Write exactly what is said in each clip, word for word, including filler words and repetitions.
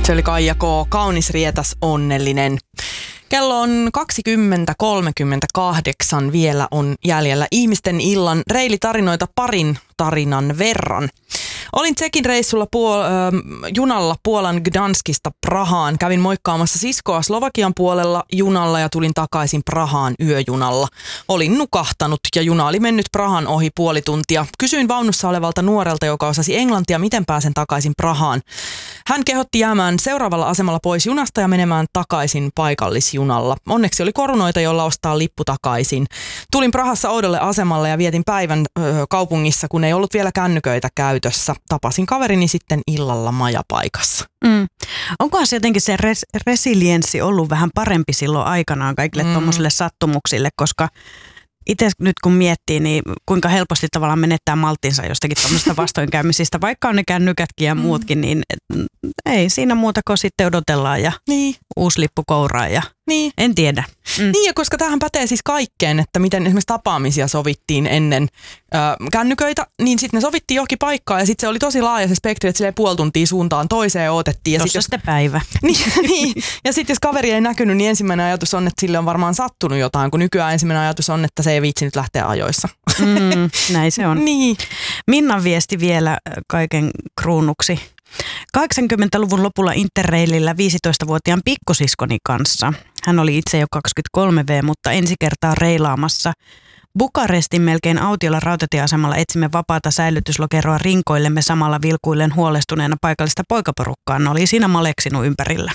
Se oli Kaija K. Kaunis, rietas, onnellinen. Kello on kaksikymmentä kolmekymmentäkahdeksan, vielä on jäljellä ihmisten illan reilitarinoita parin tarinan verran. Olin Tsekin reissulla puol- äh, junalla Puolan Gdanskista Prahaan. Kävin moikkaamassa siskoa Slovakian puolella junalla ja tulin takaisin Prahaan yöjunalla. Olin nukahtanut ja juna oli mennyt Prahan ohi puoli tuntia. Kysyin vaunussa olevalta nuorelta, joka osasi englantia, miten pääsen takaisin Prahaan. Hän kehotti jäämään seuraavalla asemalla pois junasta ja menemään takaisin paikallisjunalla. Onneksi oli korunoita, jolla ostaa lippu takaisin. Tulin Prahassa oudolle asemalle ja vietin päivän ö, kaupungissa, kun ei ollut vielä kännyköitä käytössä. Tapasin kaverini sitten illalla majapaikassa. Mm. Onkohan se jotenkin se res- resilienssi ollut vähän parempi silloin aikanaan kaikille mm. tuommoisille sattumuksille, koska itse nyt kun miettii, niin kuinka helposti tavallaan menettää malttinsa jostakin tuommoisista vastoinkäymisistä, vaikka on ne kännyketkin ja muutkin, niin ei siinä muuta kuin sitten odotellaan ja niin. Uusi lippu kouraan ja niin. En tiedä. Mm. Niin, ja koska tämähän pätee siis kaikkeen, että miten esimerkiksi tapaamisia sovittiin ennen ö, kännyköitä, niin sitten ne sovittiin johonkin paikkaan ja sitten se oli tosi laaja se spektri, että silleen puoli tuntia suuntaan toiseen odotettiin. Tuossa jos... sitten päivä. niin, niin, ja sitten jos kaveri ei näkynyt, niin ensimmäinen ajatus on, että sille on varmaan sattunut jotain, kun nykyään ensimmäinen ajatus on, että se ei viitsi nyt lähteä ajoissa. Mm, näin se on. Niin. Minnan viesti vielä kaiken kruunuksi. kahdeksankymmentäluvun lopulla Interrailillä viisitoistavuotiaan pikkusiskoni kanssa. Hän oli itse jo kaksikymmentäkolme vuotias, mutta ensi kertaa reilaamassa. Bukarestin melkein autiolla rautatieasemalla etsimme vapaata säilytyslokeroa rinkoillemme samalla vilkuillen huolestuneena paikallista poikaporukkaa. Ne oli siinä maleksinut ympärillä.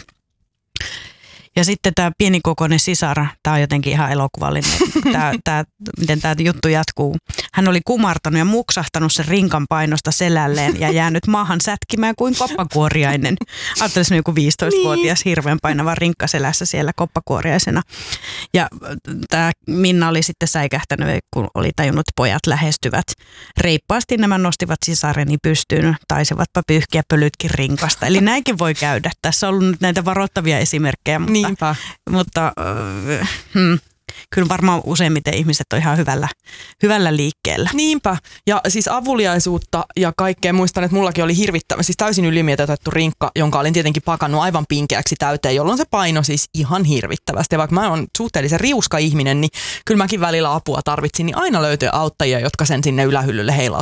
Ja sitten tämä pienikokoinen sisar, tämä on jotenkin ihan elokuvallinen, tää, tää, miten tämä juttu jatkuu. Hän oli kumartanut ja muksahtanut sen rinkan painosta selälleen ja jäänyt maahan sätkimään kuin koppakuoriainen. Ajattelisin joku viisitoistavuotias hirveän painava rinkka selässä siellä koppakuoriaisena. Ja tämä Minna oli sitten säikähtänyt, kun oli tajunnut, että pojat lähestyvät. Reippaasti nämä nostivat sisareni pystyyn, taisivatpa pyyhkiä pölytkin rinkasta. Eli näinkin voi käydä. Tässä on ollut nyt näitä varoittavia esimerkkejä. Mutta, Niinpä. mutta äh, hmm, kyllä varmaan useimmiten ihmiset on ihan hyvällä, hyvällä liikkeellä. Niinpä. Ja siis avuliaisuutta ja kaikkea. Muistan, että mullakin oli hirvittävä, siis täysin ylimitoitettu rinkka, jonka olin tietenkin pakannut aivan pinkeäksi täyteen, jolloin se paino siis ihan hirvittävästi. Ja vaikka mä oon suhteellisen riuska ihminen, niin kyllä mäkin välillä apua tarvitsin, niin aina löytyy auttajia, jotka sen sinne ylähyllylle heilauttaa.